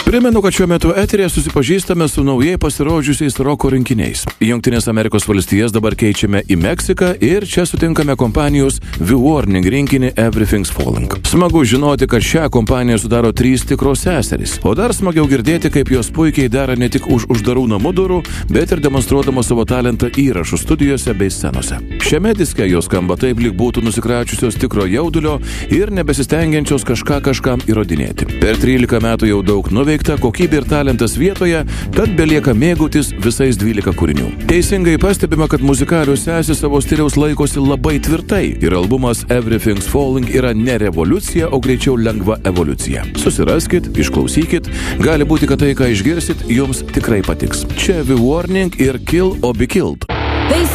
Primenu, kad šiuo metu eterėje susipažįstame su naujai pasirodžiusiais roko rinkiniais. Jungtinės Amerikos valstijas dabar keičiame į Meksiką ir čia sutinkame kompanijos The Warning rinkinį Everything's Falling. Smagu žinoti, kad šią kompaniją sudaro 3 tikros seserys, o dar smagiau girdėti, kaip jos puikiai dera ne tik už uždarų namų durų, bet ir demonstruodamos savo talentą įrašų studijose bei scenose. Šiame diske jos skamba taip, lyg būtų nusikračiusios tikro jaudulio ir nebesistengiančios kažkam įrodinėti. Per 13 metų jau daug nuveikta, kokybė ir talentas vietoje, tad belieka mėgautis visais 12 kūrinių. Teisingai pastebima, kad muzikalios sesės savo stiliaus laikosi labai tvirtai ir albumas Everything's Falling yra ne revoliucija, o greičiau lengva evoliucija. Susiraskit, išklausykit, gali būti, kad tai, ką išgirsit, jums tikrai patiks. Čia The Warning ir Kill or Be Killed. They